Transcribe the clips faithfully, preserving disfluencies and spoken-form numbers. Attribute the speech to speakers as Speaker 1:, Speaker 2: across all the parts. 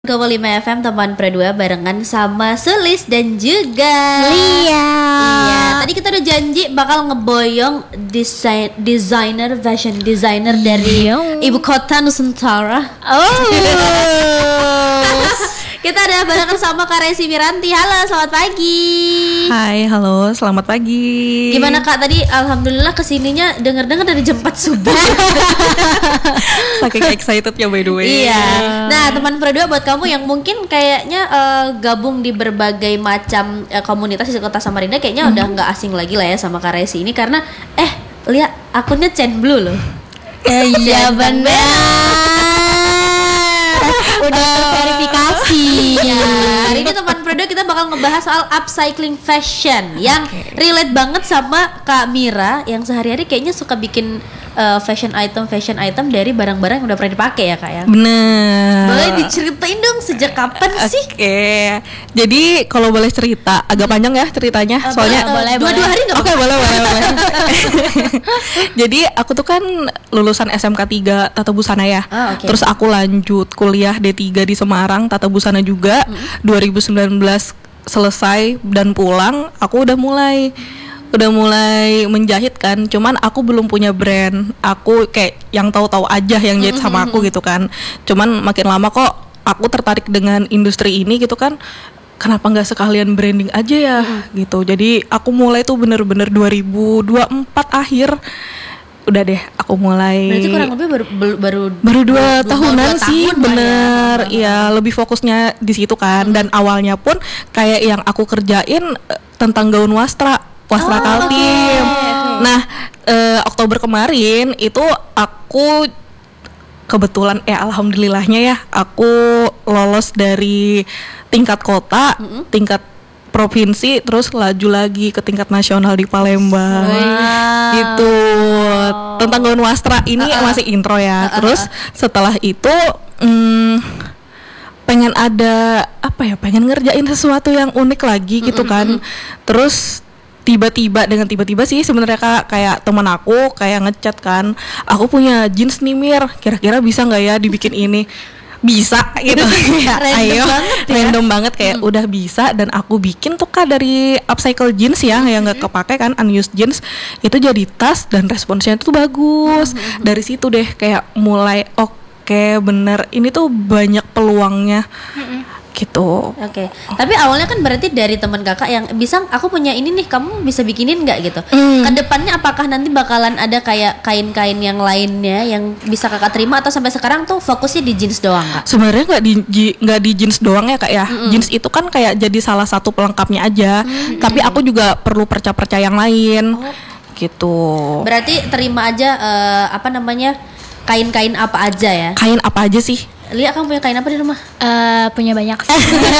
Speaker 1: Koma lima F M teman Perdua barengan sama Sulis dan juga
Speaker 2: Lia.
Speaker 1: Iya, tadi kita udah janji bakal ngeboyong desain desainer fashion designer dari ibu kota Nusantara.
Speaker 2: Oh.
Speaker 1: Kita ada barengan sama Kak Resi Miranti. Halo, selamat pagi.
Speaker 3: Hai, halo, selamat pagi.
Speaker 1: Gimana Kak tadi? Alhamdulillah kesininya denger-dengar dari jam empat subuh.
Speaker 3: Saking excited ya by the way.
Speaker 1: Iya. Nah, teman Perdua buat kamu yang mungkin kayaknya uh, gabung di berbagai macam uh, komunitas di Kota Samarinda, kayaknya hmm. udah nggak asing lagi lah ya sama Kak Resi ini karena eh lihat akunnya Chen Blue loh.
Speaker 2: Eh, iya benar. Udah terverifikasi.
Speaker 1: Ya, hari ini teman Perdua kita bakal ngebahas soal upcycling fashion yang okay. relate banget sama Kak Mira yang sehari-hari kayaknya suka bikin uh, fashion item fashion item dari barang-barang yang udah pernah dipakai ya Kak ya.
Speaker 3: Bener.
Speaker 1: Boleh diceritain dong sejak kapan sih?
Speaker 3: Oke. Okay. Jadi kalau boleh cerita agak panjang ya ceritanya,
Speaker 1: uh,
Speaker 3: soalnya
Speaker 1: uh, boleh, dua-dua hari nggak?
Speaker 3: Oke okay, boleh boleh boleh. Jadi aku tuh kan lulusan S M K tiga Tata Busana ya.
Speaker 1: Oh, okay.
Speaker 3: Terus aku lanjut kuliah D tiga di Semarang Tata Busana juga. Mm-hmm. dua ribu sembilan belas selesai dan pulang, aku udah mulai udah mulai menjahit kan, cuman aku belum punya brand, aku kayak yang tahu-tahu aja yang jahit sama aku gitu kan. Cuman makin lama kok aku tertarik dengan industri ini gitu kan, kenapa nggak sekalian branding aja ya mm-hmm. gitu. Jadi aku mulai tuh bener-bener dua ribu dua puluh empat akhir udah deh aku mulai.
Speaker 1: Berarti kurang lebih baru baru
Speaker 3: baru dua tahunan
Speaker 1: dua
Speaker 3: sih
Speaker 1: tahun
Speaker 3: bener
Speaker 1: ya.
Speaker 3: Ya lebih fokusnya di situ kan. Hmm. Dan awalnya pun kayak yang aku kerjain uh, tentang gaun wastra wastra
Speaker 1: oh,
Speaker 3: Kaltim. Okay. Nah uh, Oktober kemarin itu aku kebetulan eh alhamdulillahnya ya aku lolos dari tingkat kota, mm-hmm. tingkat provinsi, terus laju lagi ke tingkat nasional di Palembang. Wow. Gitu. Tentang gaun wastra ini uh-uh. masih intro ya. Uh-uh. Terus setelah itu hmm, pengen ada apa ya? Pengen ngerjain sesuatu yang unik lagi gitu kan. Mm-hmm. Terus tiba-tiba dengan tiba-tiba sih sebenarnya Kak, kayak teman aku kayak ngechat kan, aku punya jeans nih Mir, kira-kira bisa nggak ya dibikin ini? Bisa gitu ya, ayo banget ya. Random banget kayak hmm. udah bisa, dan aku bikin tuh Kak dari upcycle jeans ya, hmm. yang nggak kepake kan, unused jeans itu jadi tas dan responsnya tuh bagus. hmm. Dari situ deh kayak mulai oke okay, bener ini tuh banyak peluangnya. hmm. Gitu.
Speaker 1: Oke. Okay. Tapi awalnya kan berarti dari teman kakak yang bisa, aku punya ini nih, kamu bisa bikinin nggak gitu. Mm. Kedepannya apakah nanti bakalan ada kayak kain-kain yang lainnya yang bisa kakak terima, atau sampai sekarang tuh fokusnya di jeans doang Kak?
Speaker 3: Sebenarnya nggak di nggak di jeans doang ya Kak ya. Mm-mm. Jeans itu kan kayak jadi salah satu pelengkapnya aja. Mm-mm. Tapi aku juga perlu perca-perca yang lain. Oh. Gitu. Berarti
Speaker 1: terima aja uh, apa namanya kain-kain apa aja ya?
Speaker 3: Kain apa aja sih?
Speaker 1: Lia, kamu punya kain apa di rumah?
Speaker 2: Uh, punya banyak sih.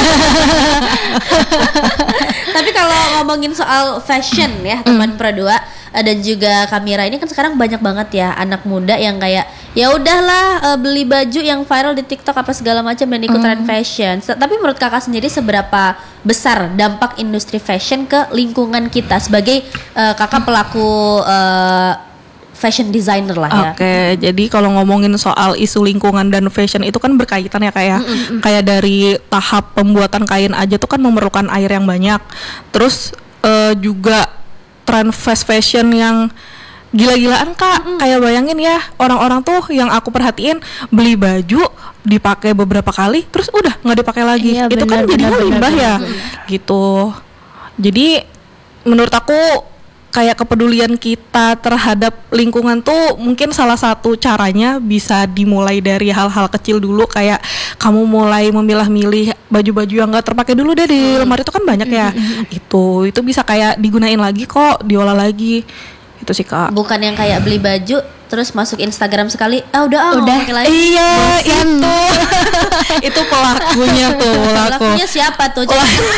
Speaker 1: Tapi kalau ngomongin soal fashion ya teman mm. Perdua dan juga Kamira ini kan sekarang banyak banget ya anak muda yang kayak ya udahlah uh, beli baju yang viral di TikTok apa segala macam dan ikut mm. tren fashion. S- tapi menurut kakak sendiri seberapa besar dampak industri fashion ke lingkungan kita sebagai uh, kakak pelaku uh, fashion designer lah ya.
Speaker 3: Oke, okay, jadi kalau ngomongin soal isu lingkungan dan fashion itu kan berkaitan ya kayak mm-hmm. kayak dari tahap pembuatan kain aja tuh kan memerlukan air yang banyak. Terus uh, juga tren fast fashion yang gila-gilaan Kak. Mm-hmm. Kayak bayangin ya, orang-orang tuh yang aku perhatiin beli baju dipakai beberapa kali terus udah nggak dipakai lagi. Iya, itu bener, kan jadi limbah ya. Bener. Gitu. Jadi menurut aku kayak kepedulian kita terhadap lingkungan tuh mungkin salah satu caranya bisa dimulai dari hal-hal kecil dulu, kayak kamu mulai memilah-milih baju-baju yang nggak terpakai dulu deh di lemari itu kan banyak ya. itu itu bisa kayak digunain lagi kok, diolah lagi. Itu sih Kak.
Speaker 1: Bukan yang kayak beli baju terus masuk Instagram sekali, ah udah ah
Speaker 3: udah
Speaker 1: pakai lagi.
Speaker 3: Iya, itu. Itu pelakunya tuh, pelaku.
Speaker 1: Pelakunya siapa tuh?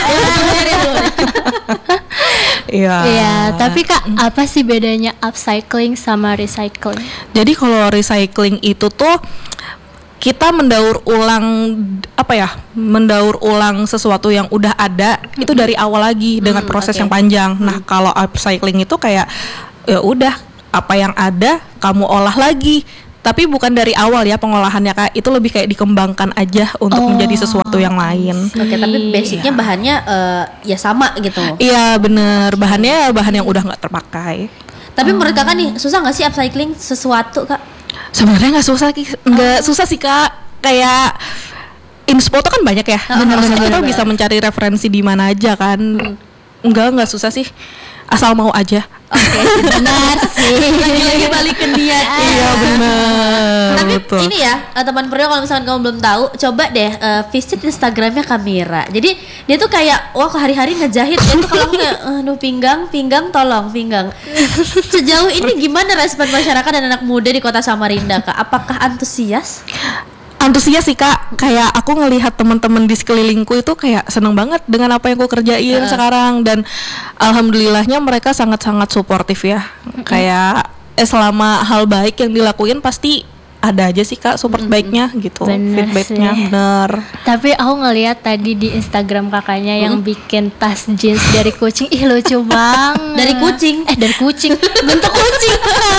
Speaker 2: Iya. Iya, tapi Kak, apa sih bedanya upcycling sama recycling?
Speaker 3: Jadi kalau recycling itu tuh kita mendaur ulang apa ya? Mendaur ulang sesuatu yang udah ada mm-hmm. itu dari awal lagi mm, dengan proses okay. yang panjang. Mm. Nah, kalau upcycling itu kayak ya udah apa yang ada kamu olah lagi tapi bukan dari awal ya pengolahannya Kak. Itu lebih kayak dikembangkan aja untuk
Speaker 2: Oh,
Speaker 3: menjadi sesuatu yang lain.
Speaker 1: Oke, tapi basicnya bahannya eh, ya sama gitu.
Speaker 3: Iya bener, bahannya bahan yang udah nggak terpakai.
Speaker 1: Tapi menurut kakak nih susah nggak sih upcycling sesuatu kak?
Speaker 3: Sebenarnya nggak susah, Ki. nggak susah sih Kak. Kayak inspo tuh kan banyak ya.
Speaker 1: Bener,
Speaker 3: Maksudnya
Speaker 1: bener,
Speaker 3: kita
Speaker 1: bener.
Speaker 3: bisa mencari referensi di mana aja kan. Enggak, nggak susah sih. Asal mau aja.
Speaker 1: Oke, benar sih. Lagi-lagi balik ke niat.
Speaker 3: Iya benar.
Speaker 1: Tapi
Speaker 3: betul.
Speaker 1: ini ya eh, teman Puryo, kalau misalkan kamu belum tahu, coba deh eh, visit Instagramnya Kamira. Jadi dia tuh kayak wah hari-hari ngejahit. Dia tuh kalau aku kayak aduh pinggang, pinggang tolong pinggang. Sejauh ini gimana respon masyarakat dan anak muda di kota Samarinda kak? Apakah antusias?
Speaker 3: Antusias sih Kak, kayak aku ngelihat teman-teman di sekelilingku itu kayak seneng banget dengan apa yang aku kerjain
Speaker 1: Uh.
Speaker 3: sekarang, dan alhamdulillahnya mereka sangat-sangat suportif ya. Kayak eh, selama hal baik yang dilakuin pasti ada aja sih Kak support baiknya gitu,
Speaker 2: Bener
Speaker 3: feedbacknya
Speaker 2: sih.
Speaker 3: bener.
Speaker 2: Tapi aku ngelihat tadi di Instagram kakaknya yang bikin tas jeans dari kucing. Ih lucu banget.
Speaker 1: Dari kucing?
Speaker 2: Eh dari kucing. Bentuk kucing.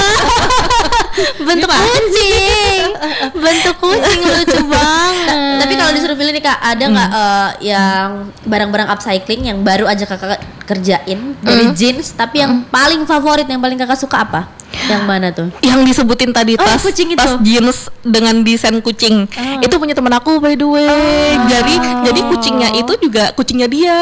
Speaker 2: Bentuk kucing. Bentuk kucing lucu banget.
Speaker 1: Tapi kalau disuruh pilih nih kak, ada nggak eh, yang barang-barang upcycling yang baru aja kakak kerjain dari jeans, tapi yang paling favorit, yang paling kakak suka apa? Yang mana tuh?
Speaker 3: Yang disebutin tadi
Speaker 1: Oh,
Speaker 3: tas
Speaker 1: kucing itu.
Speaker 3: tas jeans dengan desain kucing.
Speaker 1: Oh.
Speaker 3: Itu punya temen aku by the way. Jadi jadi kucingnya itu juga kucingnya dia.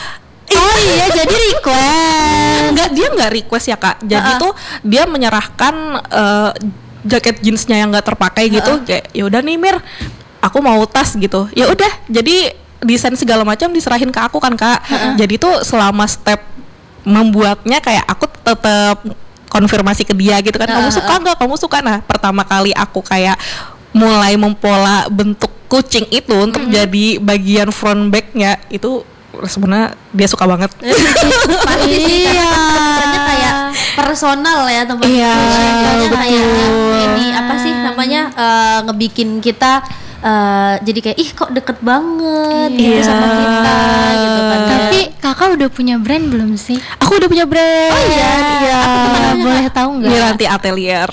Speaker 2: Oh iya jadi request.
Speaker 3: Enggak, dia nggak request ya Kak. Jadi
Speaker 1: Uh-uh.
Speaker 3: tuh dia menyerahkan eh, jaket jeansnya yang nggak terpakai gitu. Kayak ya udah nih Mir, aku mau tas gitu. Ya udah, jadi desain segala macam diserahin ke aku kan Kak. Jadi tuh selama step membuatnya kayak aku tetap konfirmasi ke dia gitu kan. Kamu
Speaker 1: Uh-uh.
Speaker 3: suka nggak? Kamu suka? Nah pertama kali aku kayak mulai mempola bentuk kucing itu untuk jadi bagian front backnya itu sebenarnya dia suka banget.
Speaker 1: Pasti sih, karena kesannya kayak personal ya teman.
Speaker 3: Iya,
Speaker 1: kayak
Speaker 3: betul.
Speaker 1: ini apa sih namanya eh, ngebikin kita eh, jadi kayak ih kok deket banget gitu
Speaker 3: Iya.
Speaker 1: sama kita gitu kan.
Speaker 2: Tapi kakak udah punya brand belum sih?
Speaker 3: Aku udah punya brand.
Speaker 1: Oh iya?
Speaker 3: Iya.
Speaker 2: Nah, boleh tahu nggak?
Speaker 3: Miranti Atelier.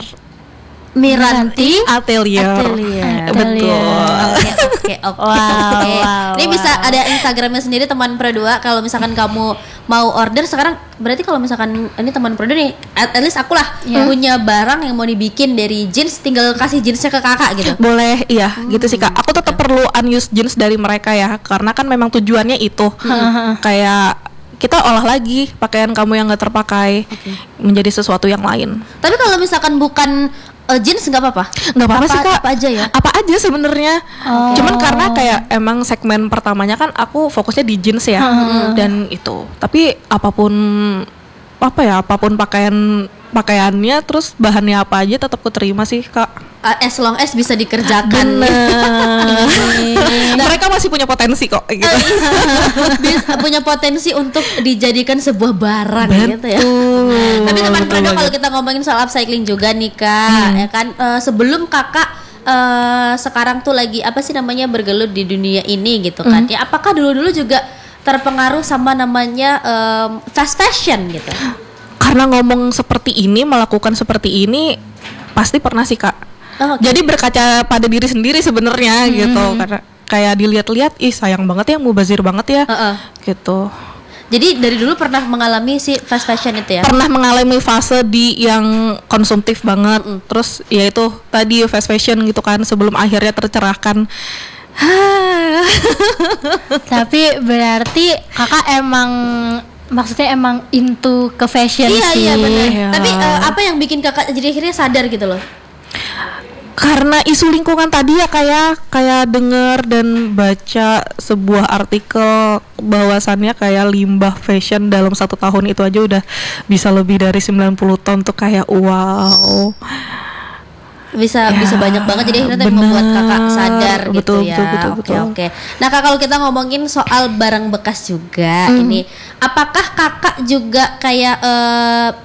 Speaker 1: Miranti
Speaker 3: Atelier.
Speaker 1: Atelier.
Speaker 3: Betul.
Speaker 1: Oke oke oke.
Speaker 2: Wow,
Speaker 1: Oke.
Speaker 2: wow,
Speaker 1: Ini
Speaker 2: wow.
Speaker 1: bisa ada Instagramnya sendiri teman Pro dua. Kalau misalkan kamu mau order sekarang, berarti kalau misalkan ini teman Pro dua nih, at, at least aku lah
Speaker 2: Iya.
Speaker 1: punya barang yang mau dibikin dari jeans, tinggal kasih jeansnya ke kakak gitu.
Speaker 3: Boleh, iya, gitu sih Kak. Aku tetap perlu unused jeans dari mereka ya, karena kan memang tujuannya itu. Kayak kita olah lagi pakaian kamu yang gak terpakai menjadi sesuatu yang lain.
Speaker 1: Tapi kalau misalkan bukan eh, jeans nggak apa-apa.
Speaker 3: Nggak apa-apa sih Kak.
Speaker 1: Apa aja ya?
Speaker 3: Apa aja sebenarnya.
Speaker 2: Oh.
Speaker 3: Cuman karena kayak emang segmen pertamanya kan aku fokusnya di jeans ya, dan itu. Tapi apapun apa ya, apapun pakaian pakaiannya, terus bahannya apa aja tetap kuterima sih Kak.
Speaker 1: Eh, as long as bisa dikerjakan.
Speaker 3: Mereka masih punya potensi kok gitu.
Speaker 1: Bisa punya potensi untuk dijadikan sebuah barang gitu ya. Tapi teman Prodo, kalau kita ngomongin soal upcycling juga nih kak, ya kan eh, sebelum kakak eh, sekarang tuh lagi apa sih namanya bergelut di dunia ini gitu kan? Ya apakah dulu-dulu juga terpengaruh sama namanya em, fast fashion gitu?
Speaker 3: Karena ngomong seperti ini, melakukan seperti ini pasti pernah sih Kak.
Speaker 1: Oh, oke.
Speaker 3: Jadi berkaca pada diri sendiri sebenarnya gitu. Karena kayak dilihat-lihat, ih sayang banget ya, mubazir banget ya,
Speaker 1: Heeh.
Speaker 3: gitu.
Speaker 1: Jadi dari dulu pernah mengalami si fast fashion itu ya?
Speaker 3: Pernah mengalami fase di yang konsumtif banget. Terus ya itu tadi fast fashion gitu kan, sebelum akhirnya tercerahkan.
Speaker 2: Tapi berarti kakak emang maksudnya emang into ke fashion
Speaker 1: Iya
Speaker 2: sih.
Speaker 1: iya benar.
Speaker 3: Iya.
Speaker 1: Tapi eh, apa yang bikin kakak jadi akhirnya sadar gitu loh?
Speaker 3: Karena isu lingkungan tadi ya kayak kayak dengar dan baca sebuah artikel bahwasannya kayak limbah fashion dalam satu tahun itu aja udah bisa lebih dari sembilan puluh ton tuh kayak wow.
Speaker 1: Bisa
Speaker 3: Ya,
Speaker 1: bisa banyak banget, jadi akhirnya tadi
Speaker 3: bener.
Speaker 1: membuat kakak sadar gitu
Speaker 3: Betul,
Speaker 1: ya.
Speaker 3: betul, betul,
Speaker 1: Oke
Speaker 3: betul.
Speaker 1: oke. Nah kak, kalau kita ngomongin soal barang bekas juga
Speaker 3: Hmm.
Speaker 1: ini, apakah kakak juga kayak eh,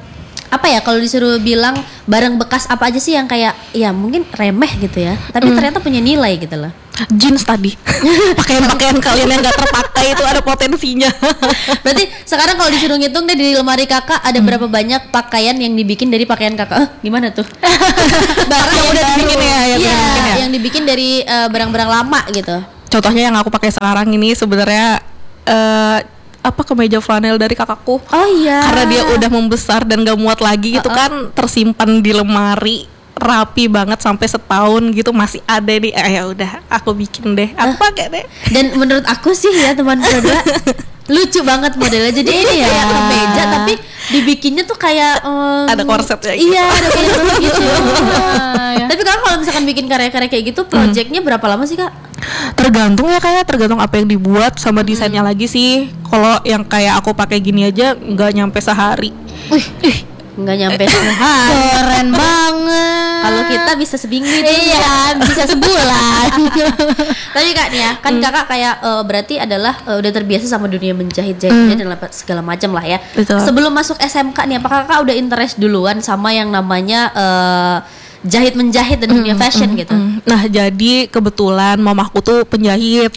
Speaker 1: apa ya kalau disuruh bilang barang bekas apa aja sih yang kayak ya mungkin remeh gitu ya, tapi ternyata punya nilai gitu loh.
Speaker 3: Jeans tadi. Pakaian-pakaian kalian yang gak terpakai itu ada potensinya.
Speaker 1: Berarti sekarang kalau disuruh ngitung deh di lemari kakak ada berapa banyak pakaian yang dibikin dari pakaian kakak? Eh, gimana tuh? Barang yang udah dibikin ya, yang,
Speaker 3: Iya,
Speaker 1: dibikin ya? yang dibikin dari uh, barang-barang lama gitu.
Speaker 3: Contohnya yang aku pakai sekarang ini sebenarnya uh, apa kemeja flanel dari kakakku.
Speaker 1: Oh iya.
Speaker 3: Karena dia udah membesar dan gak muat lagi gitu
Speaker 1: Uh-uh.
Speaker 3: kan, tersimpan di lemari rapi banget sampai setahun gitu masih ada nih. Eh, ya udah aku bikin deh, aku pakai deh.
Speaker 1: Dan menurut aku sih ya teman berdua lucu banget modelnya. Jadi ini ya kayak kemeja tapi dibikinnya tuh kayak um,
Speaker 3: Ada korsetnya gitu.
Speaker 1: Iya, ada korset gitu.
Speaker 2: Ah, ya.
Speaker 1: Tapi kalau misalkan bikin karya-karya kayak gitu, projectnya berapa lama sih kak?
Speaker 3: Tergantung ya, kayak tergantung apa yang dibuat sama desainnya lagi sih. Kalau yang kayak aku pakai gini aja nggak nyampe sehari.
Speaker 1: Wih, ih, nggak nyampe sehari.
Speaker 2: Keren banget.
Speaker 1: Kalau kita bisa seminggu tuh.
Speaker 2: Iya, bisa sebulan.
Speaker 1: Tapi kak nih ya, kan kakak kayak eh, berarti adalah eh, udah terbiasa sama dunia menjahit-jahitnya dan apa- segala macam lah ya.
Speaker 3: Betul.
Speaker 1: Sebelum masuk S M K nih, apakah kakak udah interest duluan sama yang namanya eh, jahit menjahit dan dunia fashion gitu?
Speaker 3: Mm. Nah, jadi kebetulan mamaku tuh penjahit.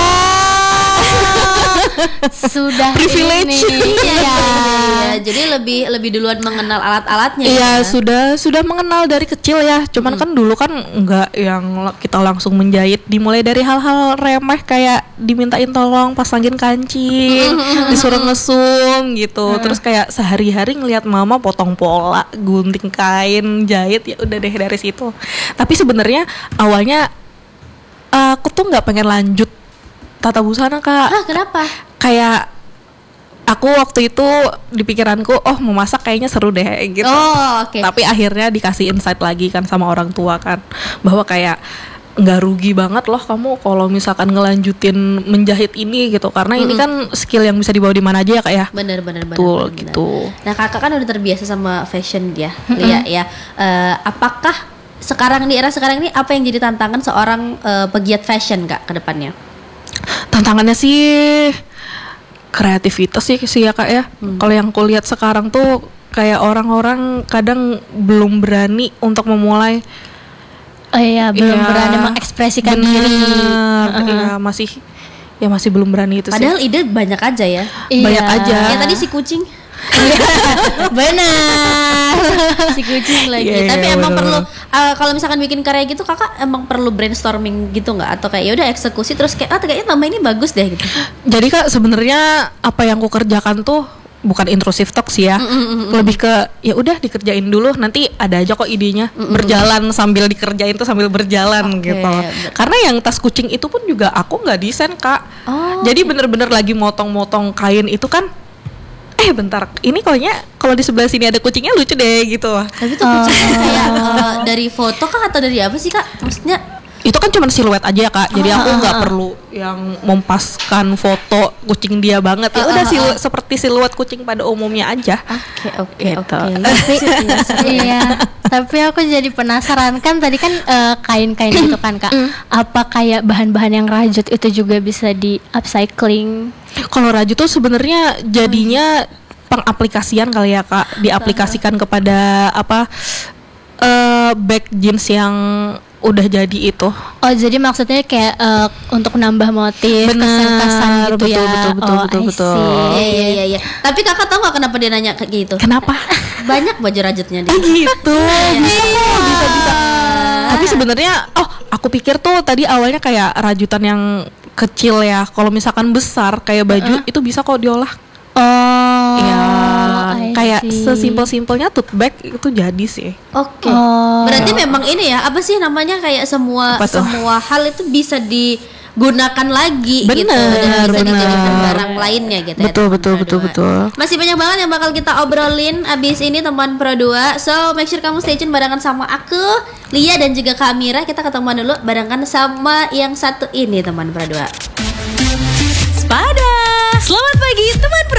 Speaker 2: Sudah
Speaker 3: Privilege.
Speaker 2: ini.
Speaker 1: Iya,
Speaker 2: Iya.
Speaker 1: iya. Jadi lebih lebih duluan mengenal alat-alatnya.
Speaker 3: Iya,
Speaker 1: ya?
Speaker 3: sudah sudah mengenal dari kecil ya. Cuman kan dulu kan nggak yang la- kita langsung menjahit, dimulai dari hal-hal remeh kayak dimintain tolong pasangin kancing, disuruh ngesum gitu. Terus kayak sehari-hari ngelihat mama potong pola, gunting kain, jahit, ya udah deh dari situ. Tapi sebenarnya awalnya aku tuh nggak pengen lanjut tata busana, Kak.
Speaker 1: Ah, kenapa?
Speaker 3: Kayak aku waktu itu di pikiranku, oh mau masak kayaknya seru deh gitu.
Speaker 1: Oh, oke.
Speaker 3: Tapi akhirnya dikasih insight lagi kan sama orang tua kan, bahwa kayak nggak rugi banget loh kamu kalau misalkan ngelanjutin menjahit ini gitu, karena ini kan skill yang bisa dibawa di mana aja ya Kak ya.
Speaker 1: Bener bener bener.
Speaker 3: Betul,
Speaker 1: bener,
Speaker 3: gitu.
Speaker 1: bener. Nah kakak kan udah terbiasa sama fashion dia, Lia ya. Eh, apakah sekarang di era sekarang ini apa yang jadi tantangan seorang eh, pegiat fashion kak ke depannya?
Speaker 3: Tantangannya sih kreativitas sih sih ya Kak ya. Kalau yang aku lihat sekarang tuh kayak orang-orang kadang belum berani untuk memulai.
Speaker 2: Oh iya, belum
Speaker 3: Iya,
Speaker 2: berani mengekspresikan
Speaker 3: bener,
Speaker 2: diri.
Speaker 3: Iya, masih ya masih belum berani itu
Speaker 1: Padahal
Speaker 3: sih.
Speaker 1: ide banyak aja ya.
Speaker 3: Banyak aja.
Speaker 1: Kayak tadi si kucing,
Speaker 2: Benar.
Speaker 1: si kucing lagi.
Speaker 3: Iya,
Speaker 1: Tapi
Speaker 3: iya,
Speaker 1: emang
Speaker 3: bener,
Speaker 1: perlu eh, kalau misalkan bikin karya gitu kakak emang perlu brainstorming gitu nggak? Atau kayak ya udah eksekusi terus kayak ah kayaknya nama ini bagus deh gitu.
Speaker 3: Jadi Kak sebenarnya apa yang aku kerjakan tuh bukan intrusive talk sih ya, lebih ke ya udah dikerjain dulu, nanti ada aja kok idenya, berjalan sambil dikerjain tuh sambil berjalan
Speaker 1: Oke,
Speaker 3: gitu.
Speaker 1: ber-
Speaker 3: Karena yang tas kucing itu pun juga aku nggak desain Kak.
Speaker 1: Oh,
Speaker 3: Jadi bener-bener lagi motong-motong kain itu kan, eh bentar, ini kayaknya kalau di sebelah sini ada kucingnya lucu deh gitu.
Speaker 1: Tapi tuh kucingnya kayak eh, dari foto kah atau dari apa sih kak? Maksudnya
Speaker 3: Itu kan cuma siluet aja ya Kak, jadi
Speaker 1: Ah,
Speaker 3: aku
Speaker 1: ah,
Speaker 3: nggak
Speaker 1: ah.
Speaker 3: perlu yang mempaskan foto kucing dia banget. Ya
Speaker 1: Ah,
Speaker 3: udah
Speaker 1: ah,
Speaker 3: silu-
Speaker 1: ah.
Speaker 3: seperti siluet kucing pada umumnya aja.
Speaker 1: oke oke
Speaker 3: Gitu.
Speaker 1: oke.
Speaker 2: Tapi iya, tapi aku jadi penasaran kan tadi kan eh, kain-kain gitu kan Kak. Apa kayak bahan-bahan yang rajut itu juga bisa di upcycling?
Speaker 3: Kalau raju tuh sebenarnya jadinya pengaplikasian kali ya Kak, diaplikasikan kepada apa eh back jeans yang udah jadi itu.
Speaker 2: Oh, jadi maksudnya kayak eh, untuk nambah motif,
Speaker 3: Bener,
Speaker 2: kesan-kesan gitu
Speaker 3: betul,
Speaker 2: ya.
Speaker 3: betul, betul,
Speaker 2: oh,
Speaker 3: betul,
Speaker 2: I
Speaker 3: betul.
Speaker 2: see.
Speaker 1: Iya iya iya iya. Tapi kakak tahu nggak kenapa dia nanya kayak gitu?
Speaker 3: Kenapa?
Speaker 1: Banyak baju rajutnya dia.
Speaker 3: Eh gitu. Bisa kok, bisa bisa. Tapi sebenarnya oh, aku pikir tuh tadi awalnya kayak rajutan yang kecil ya. Kalau misalkan besar kayak baju itu bisa kok diolah.
Speaker 2: Oh,
Speaker 3: Iya,
Speaker 2: I
Speaker 3: kayak
Speaker 2: see.
Speaker 3: sesimpel-simpelnya tote bag itu jadi sih.
Speaker 1: Oke.
Speaker 2: Oh.
Speaker 1: Berarti memang ini ya apa sih namanya kayak semua
Speaker 3: Apa tuh?
Speaker 1: semua hal itu bisa digunakan lagi gitu
Speaker 3: Bener,
Speaker 1: dan bisa
Speaker 3: bener.
Speaker 1: dijadikan barang lainnya gitu ya.
Speaker 3: Betul,
Speaker 1: teman
Speaker 3: betul,
Speaker 1: Pro
Speaker 3: betul,
Speaker 1: dua.
Speaker 3: betul.
Speaker 1: Masih banyak banget yang bakal kita obrolin abis ini teman Pro dua. So make sure kamu stay tune barengan sama aku, Lia dan juga Kak Mira. Kita ketemuan dulu barengan sama yang satu ini teman Pro dua. Spada. Selamat pagi teman Pro